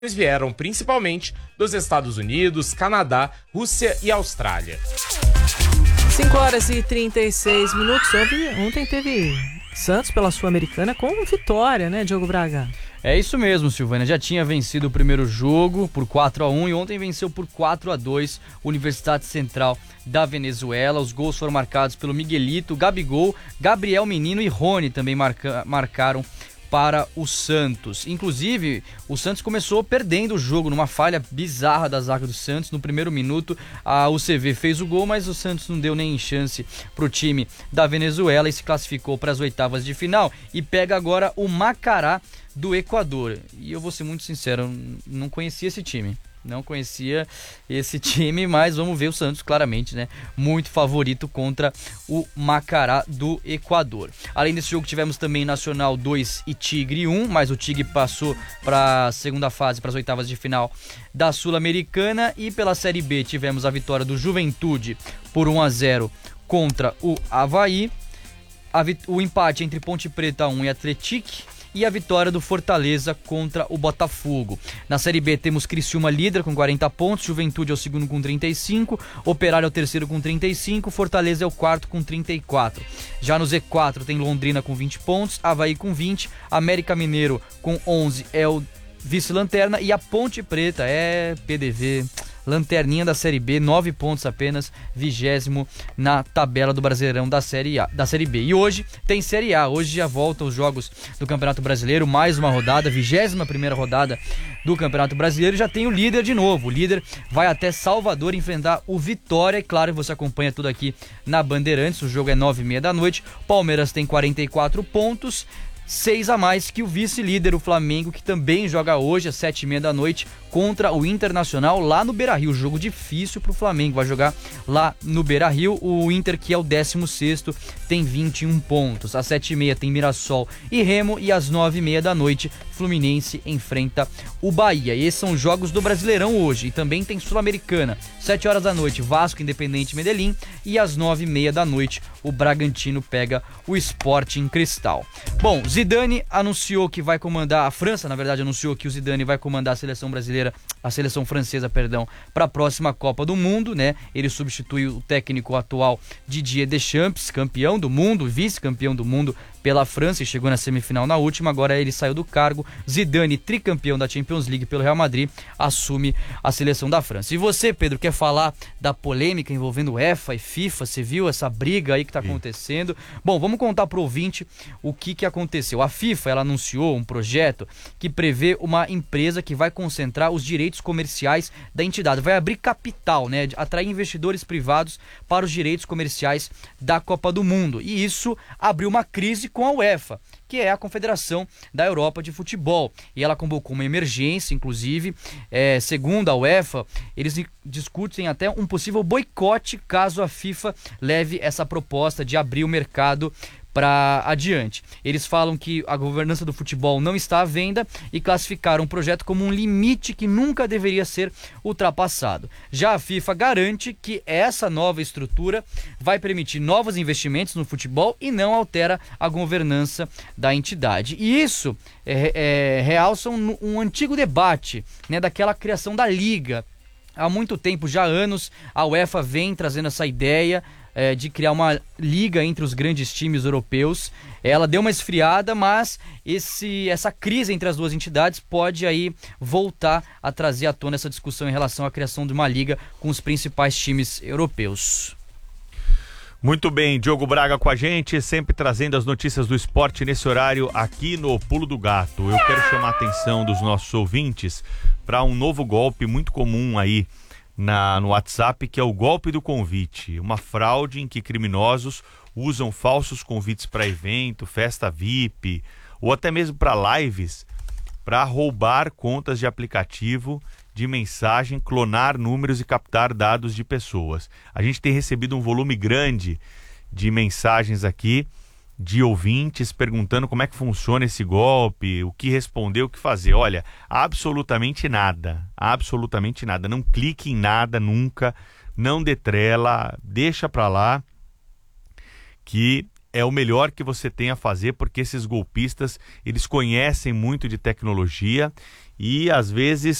vieram principalmente dos Estados Unidos, Canadá, Rússia e Austrália. 5h36. Ontem teve Santos pela Sul-Americana com vitória, né, Diogo Braga? É isso mesmo, Silvânia. Já tinha vencido o primeiro jogo por 4-1 e ontem venceu por 4-2 Universidade Central da Venezuela. Os gols foram marcados pelo Miguelito, Gabigol, Gabriel Menino e Rony também marcaram para o Santos. Inclusive, o Santos começou perdendo o jogo numa falha bizarra da zaga do Santos. No primeiro minuto, a UCV fez o gol, mas o Santos não deu nem chance para o time da Venezuela e se classificou para as oitavas de final e pega agora o Macará do Equador. E eu vou ser muito sincero, não conhecia esse time. Não conhecia esse time, mas vamos ver o Santos claramente, né? Muito favorito contra o Macará do Equador. Além desse jogo, tivemos também Nacional 2 e Tigre 1, mas o Tigre passou para a segunda fase, para as oitavas de final da Sul-Americana. E pela Série B tivemos a vitória do Juventude por 1-0 contra o Avaí. O empate entre Ponte Preta 1 e Atlético. E a vitória do Fortaleza contra o Botafogo. Na Série B temos Criciúma líder com 40 pontos, Juventude é o segundo com 35, Operário é o terceiro com 35, Fortaleza é o quarto com 34. Já no Z4 tem Londrina com 20 pontos, Avaí com 20, América Mineiro com 11 é o vice-lanterna e a Ponte Preta é PDV... lanterninha da Série B, 9 pontos apenas, 20º na tabela do Brasileirão da Série B. E hoje tem Série A, hoje já voltam os jogos do Campeonato Brasileiro, mais uma rodada, 21ª rodada do Campeonato Brasileiro, já tem o líder de novo. O líder vai até Salvador enfrentar o Vitória, e claro, você acompanha tudo aqui na Bandeirantes, o jogo é 9h30 da noite. Palmeiras tem 44 pontos, 6 a mais que o vice-líder, o Flamengo, que também joga hoje às 7h30 da noite contra o Internacional lá no Beira-Rio. Jogo difícil pro Flamengo, vai jogar lá no Beira-Rio. O Inter, que é o 16º, tem 21 pontos. Às 7h30 tem Mirassol e Remo, e às 9h30 da noite Fluminense enfrenta o Bahia. E esses são os jogos do Brasileirão hoje. E também tem Sul-Americana, 7h da noite Vasco, Independente Medellín, e às 9h30 da noite o Bragantino pega o Sporting Cristal. Bom, Zidane anunciou que vai comandar, a França na verdade anunciou que o Zidane vai comandar a seleção brasileira, a seleção francesa, perdão, para a próxima Copa do Mundo, né? Ele substitui o técnico atual Didier Deschamps, campeão do mundo, vice-campeão do mundo pela França e chegou na semifinal na última. Agora ele saiu do cargo. Zidane, tricampeão da Champions League pelo Real Madrid, assume a seleção da França. E você, Pedro, quer falar da polêmica envolvendo UEFA e FIFA? Você viu essa briga aí que está acontecendo? Bom, vamos contar pro ouvinte o que aconteceu. A FIFA, ela anunciou um projeto que prevê uma empresa que vai concentrar os direitos comerciais da entidade, vai abrir capital, né, atrair investidores privados para os direitos comerciais da Copa do Mundo. E isso abriu uma crise com a UEFA, que é a Confederação da Europa de Futebol. E ela convocou uma emergência, inclusive, segundo a UEFA, eles discutem até um possível boicote caso a FIFA leve essa proposta de abrir o mercado para adiante. Eles falam que a governança do futebol não está à venda e classificaram o projeto como um limite que nunca deveria ser ultrapassado. Já a FIFA garante que essa nova estrutura vai permitir novos investimentos no futebol e não altera a governança da entidade. E isso realça um antigo debate, né, daquela criação da liga. Há muito tempo, já há anos, a UEFA vem trazendo essa ideia de criar uma liga entre os grandes times europeus. Ela deu uma esfriada, mas essa crise entre as duas entidades pode aí voltar a trazer à tona essa discussão em relação à criação de uma liga com os principais times europeus. Muito bem, Diogo Braga com a gente, sempre trazendo as notícias do esporte nesse horário aqui no Pulo do Gato. Eu quero chamar a atenção dos nossos ouvintes para um novo golpe muito comum aí no WhatsApp, que é o golpe do convite. Uma fraude em que criminosos usam falsos convites para evento, festa VIP ou até mesmo para lives para roubar contas de aplicativo de mensagem, clonar números e captar dados de pessoas. A gente tem recebido um volume grande de mensagens aqui de ouvintes perguntando como é que funciona esse golpe, o que responder, o que fazer. Olha, absolutamente nada, não clique em nada nunca, não dê trela, deixa pra lá, que é o melhor que você tem a fazer, porque esses golpistas, eles conhecem muito de tecnologia e às vezes